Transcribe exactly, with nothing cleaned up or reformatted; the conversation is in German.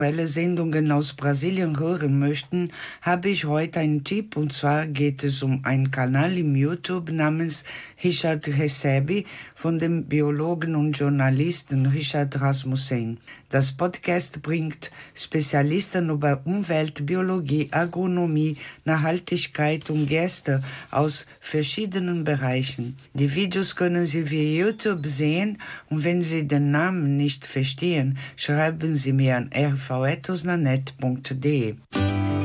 aktuelle Sendungen aus Brasilien hören möchten, habe ich heute einen Tipp, und zwar geht es um einen Kanal im YouTube namens Richard Recebe von dem Biologen und Journalisten Richard Rasmussen. Das Podcast bringt Spezialisten über Umwelt, Biologie, Agronomie, Nachhaltigkeit und Gäste aus verschiedenen Bereichen. Die Videos können Sie via YouTube sehen, und wenn Sie den Namen nicht verstehen, schreiben Sie mir an r v punkt ethos punkt net punkt d e.